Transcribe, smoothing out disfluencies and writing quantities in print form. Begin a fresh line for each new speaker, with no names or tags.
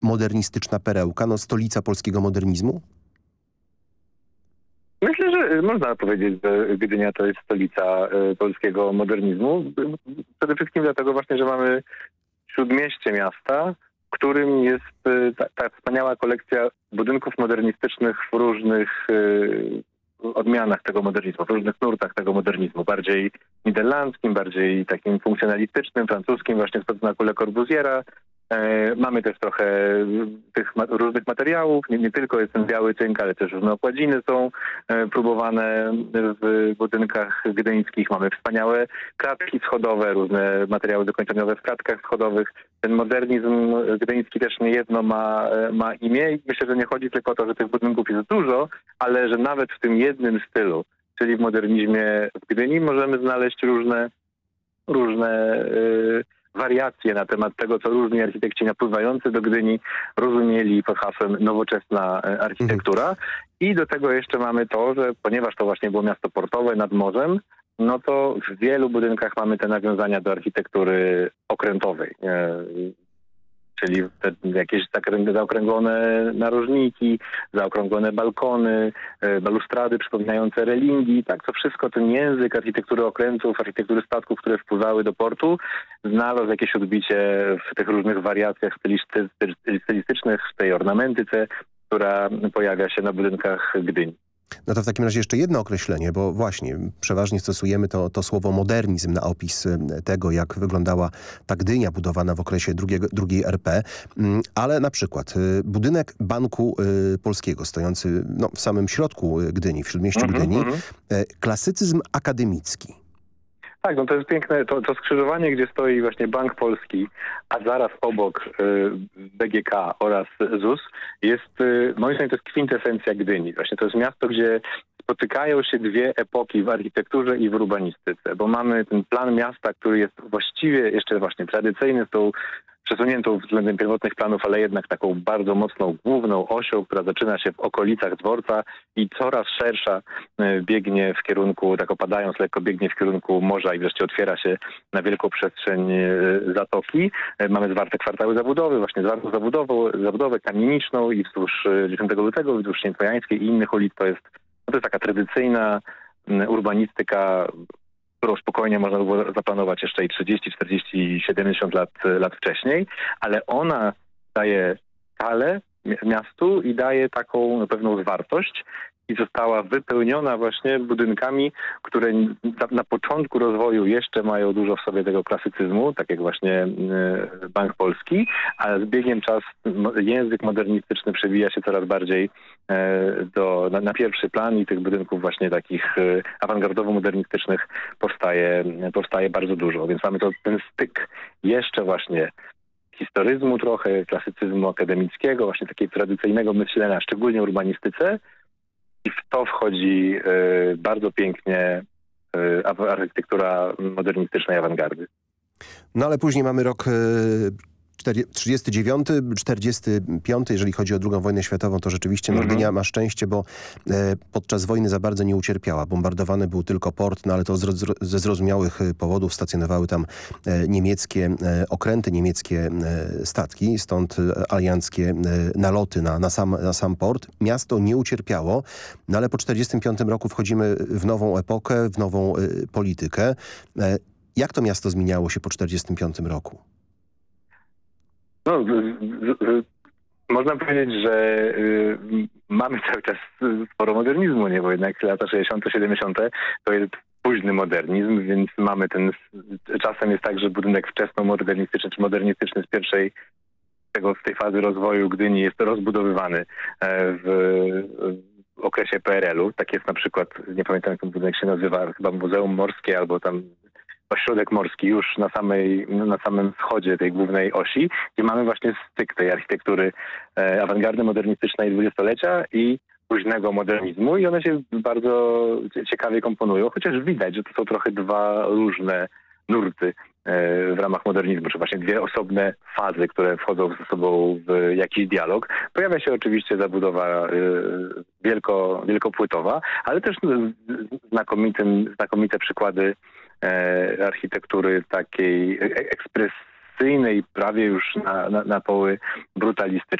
modernistyczna perełka, no stolica polskiego modernizmu?
Myślę, że można powiedzieć, że Gdynia to jest stolica polskiego modernizmu. Przede wszystkim dlatego właśnie, że mamy śródmieście miasta, w którym jest ta wspaniała kolekcja budynków modernistycznych w różnych odmianach tego modernizmu, w różnych nurtach tego modernizmu. Bardziej niderlandzkim, bardziej takim funkcjonalistycznym, francuskim, właśnie z znaku Le Corbusiera. Mamy też trochę tych różnych materiałów, nie tylko jest ten biały cynk, ale też różne okładziny są próbowane w budynkach gdyńskich. Mamy wspaniałe klatki schodowe, różne materiały dokończeniowe w klatkach schodowych. Ten modernizm gdyński też niejedno ma imię i myślę, że nie chodzi tylko o to, że tych budynków jest dużo, ale że nawet w tym jednym stylu, czyli w modernizmie w Gdyni, możemy znaleźć różne wariacje na temat tego, co różni architekci napływający do Gdyni rozumieli pod hasłem nowoczesna architektura. I do tego jeszcze mamy to, że ponieważ to właśnie było miasto portowe nad morzem, no to w wielu budynkach mamy te nawiązania do architektury okrętowej. Czyli jakieś zaokrąglone narożniki, zaokrąglone balkony, balustrady przypominające relingi. Tak, to wszystko, ten język architektury okrętów, architektury statków, które wpływały do portu, znalazł jakieś odbicie w tych różnych wariacjach stylistycznych, w tej ornamentyce, która pojawia się na budynkach Gdyni.
No to w takim razie jeszcze jedno określenie, bo właśnie przeważnie stosujemy to słowo modernizm na opis tego, jak wyglądała ta Gdynia budowana w okresie drugiej RP, ale na przykład budynek Banku Polskiego stojący w samym środku Gdyni, w śródmieściu Gdyni, klasycyzm akademicki.
Tak, no to jest piękne, to skrzyżowanie, gdzie stoi właśnie Bank Polski, a zaraz obok BGK oraz ZUS jest, moim zdaniem to jest kwintesencja Gdyni. Właśnie to jest miasto, gdzie spotykają się dwie epoki w architekturze i w urbanistyce, bo mamy ten plan miasta, który jest właściwie jeszcze właśnie tradycyjny, z tą przesuniętą względem pierwotnych planów, ale jednak taką bardzo mocną główną osią, która zaczyna się w okolicach dworca i coraz szersza biegnie w kierunku, tak opadając lekko, biegnie w kierunku morza i wreszcie otwiera się na wielką przestrzeń zatoki. Mamy zwarte kwartały zabudowy, właśnie zwartą zabudowę kamieniczną i wzdłuż 10 lutego, wzdłuż Świętojańskiej i innych ulic to jest taka tradycyjna urbanistyka, którą spokojnie można było zaplanować jeszcze i 30, 40, 70 lat wcześniej, ale ona daje skalę miastu i daje taką pewną zwartość i została wypełniona właśnie budynkami, które na początku rozwoju jeszcze mają dużo w sobie tego klasycyzmu, tak jak właśnie Bank Polski, a z biegiem czasu język modernistyczny przewija się coraz bardziej na pierwszy plan i tych budynków właśnie takich awangardowo-modernistycznych powstaje bardzo dużo. Więc mamy ten styk jeszcze właśnie historyzmu trochę, klasycyzmu akademickiego, właśnie takiego tradycyjnego myślenia, szczególnie urbanistyce, i w to wchodzi bardzo pięknie architektura modernistycznej awangardy.
No ale później mamy rok 39, 45, jeżeli chodzi o II wojnę światową, to rzeczywiście Gdynia ma szczęście, bo podczas wojny za bardzo nie ucierpiała. Bombardowany był tylko port, no ale to ze zrozumiałych powodów stacjonowały tam niemieckie okręty, niemieckie statki, stąd alianckie naloty na sam port. Miasto nie ucierpiało, no ale po 45 roku wchodzimy w nową epokę, w nową politykę. Jak to miasto zmieniało się po 45 roku?
No, można powiedzieć, że mamy cały czas sporo modernizmu, nie? Bo jednak lata 60., 70. to jest późny modernizm, więc mamy czasem jest tak, że budynek wczesnomodernistyczny czy modernistyczny z tej fazy rozwoju Gdyni jest rozbudowywany w okresie PRL-u. Tak jest na przykład, nie pamiętam jak ten budynek się nazywa, chyba Muzeum Morskie albo tam ośrodek morski już na samym wschodzie tej głównej osi, gdzie mamy właśnie styk tej architektury awangardy modernistycznej dwudziestolecia i późnego modernizmu i one się bardzo ciekawie komponują, chociaż widać, że to są trochę dwa różne nurty w ramach modernizmu, czy właśnie dwie osobne fazy, które wchodzą ze sobą w jakiś dialog. Pojawia się oczywiście zabudowa wielkopłytowa, ale też znakomite przykłady architektury takiej repressyjne i prawie już na poły brutalistyczne.